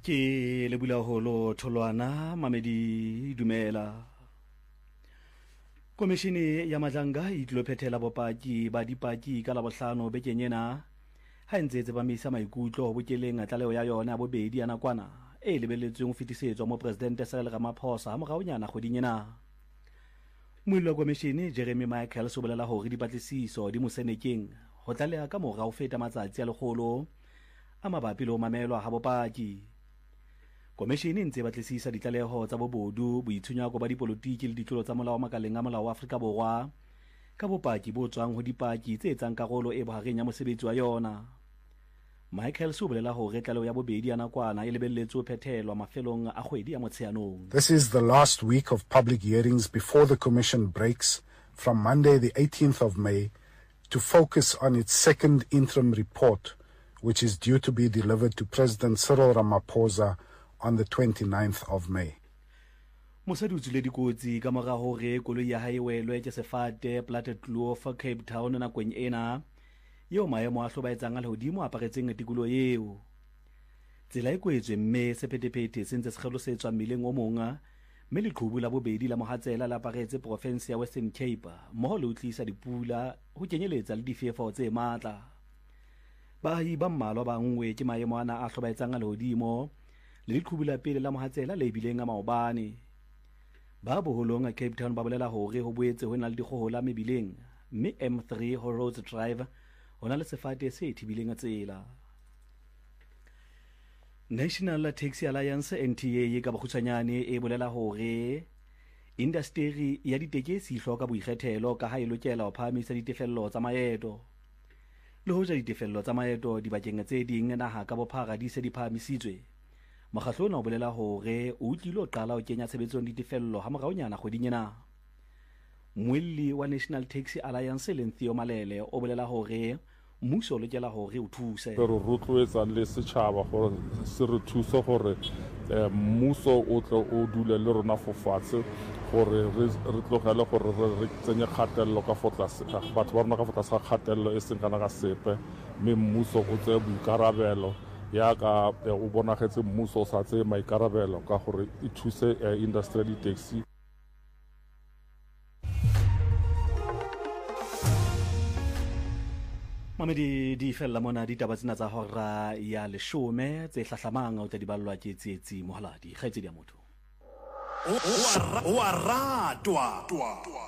Ke lebula holo tholwana mamedi dumela. Komishini ya Madlanga e tlilo phethela bopaki ba dipaki ka la bohlano bekeng ena ha ntse tsepamisa maikutlo ho bokeleng a tlaleo ya yona ya bobedi ya nakwana e lebelletsweng ho fetisetswa mo presidente Cyril Ramaphosa ha moraonyana kgweding ena. Moilo wa komishini Jeremy Michael o bolela hore dipatlisiso di mosenekeng ho tlaleha ka mora ho feta matsatsi a lekgolo a mabapi le ho mamelwa ha bopaki. Komishini ntse batlisisa ditlaleho tsa bobodu, boitshunyako ba dipolotiki le ditlolo tsa molao makaleng a molao wa Afrika Borwa ka bopaki bo tswang ho dipaki tse etsang karolo e bohareng ya mosebetsi wa yona. Michael o bolela hore tlaleho ya bobedi ya nakwana e lebelletswe ho phethelwa mafelong a kgwedi ya Motsheanong. This is the last week of public hearings before the Commission breaks from Monday the 18th of May to focus on its second interim report, which is due to be delivered to President Cyril Ramaphosa on the 29th of May. Mosadi o tswile dikotsi ka mora hore koloi ya hae welwe ke sefate Plattekloof Cape Town nakong ena eo maemo a hlobaetsang a lehodimo a aparetseng tikoloho eo. Tsela e kwetswe mme sephethephethe se ntse se kgelosetswa mmileng o monga mme leqhubu la bobedi la mohatsela la aparetse province ya Western Cape mmoho le ho tlisa dipula ho kenyeletsa le difefo tse matla. Baahi ba mmalwa ba ngwe ke maemo ana a hlobaetsang a lehodimo le leqhubu la pele la mohatsela le bileng a maobane. Ba boholong a Cape Town ba bolela hore ho boetse ho na le dikgohola mebileng mme M3 ho Rhodes Drive ho na le sefate se thibileng a tsela. National Taxi Alliance NTA ka bokgutshwanyane e bolela hore industry ya ditekesi e hloka boikgethelo ka ha e lokela ho phahamisa ditefello tsa maeto. Le hoja ditefello tsa maeto dibakeng tse ding naha ka bophara di se di phahamisitswe, mokgatlo ona o bolela hore o utlwile ho qala ho kenya tshebetsong ditefello ha moraonyana kgweding ena. Moelli wa National Taxi Alliance Lentheo Malele o bolela hore mmuso o lokela hore o thuse. Re rotloetsa le setjhaba gore se re thuse gore mmuso o tle o dule le rona fofatshe gore re tlogele gore re tsenye kgatello ka fotlase batho ba rona ka fotlase ga kgatello e seng kana ka sepe mme mmuso o tseye boikarabelo ya ka o bonagetse mmuso o sa tseye maikarabelo ka gore e thuse industry ya di-taxi. Mamedi di fella mona ditaba tsena tsa hora ya 10 tse hlahlamang o tla di ballwa ke tsietsi mohaladi kgaitsedi ya motho. O a ratwa